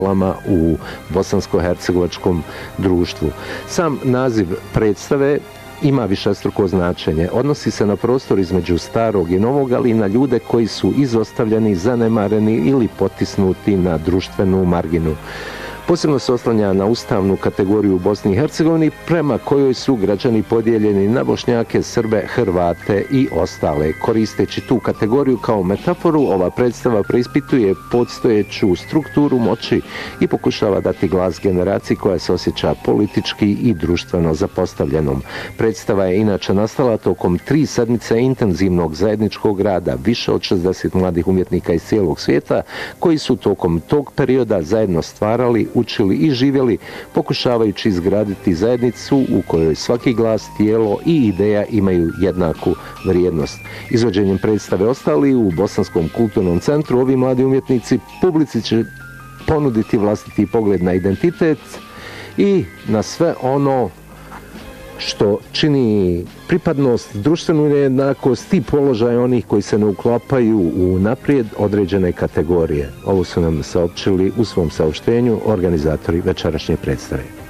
u bosansko-hercegovačkom društvu. Sam naziv predstave ima višestruko značenje. Odnosi se na prostor između starog i novog, ali i na ljude koji su izostavljeni, zanemareni ili potisnuti na društvenu marginu. Posebno se oslanja na ustavnu kategoriju u Bosni i Hercegovini, prema kojoj su građani podijeljeni na Bošnjake, Srbe, Hrvate i ostale. Koristeći tu kategoriju kao metaforu, ova predstava preispituje postojeću strukturu moći i pokušava dati glas generaciji koja se osjeća politički i društveno zapostavljenom. Predstava je inače nastala tokom 3 sedmice intenzivnog zajedničkog rada više od 60 mladih umjetnika iz cijelog svijeta, koji su tokom tog perioda zajedno stvarali, učili i živjeli, pokušavajući izgraditi zajednicu u kojoj svaki glas, tijelo i ideja imaju jednaku vrijednost. Izvođenjem predstave Ostali u Bosanskom kulturnom centru ovi mladi umjetnici publici će ponuditi vlastiti pogled na identitet i na sve ono što čini pripadnost, društvenu nejednakost i položaj onih koji se ne uklapaju u naprijed određene kategorije. Ovo su nam saopćili u svom saopštenju organizatori večerašnje predstave.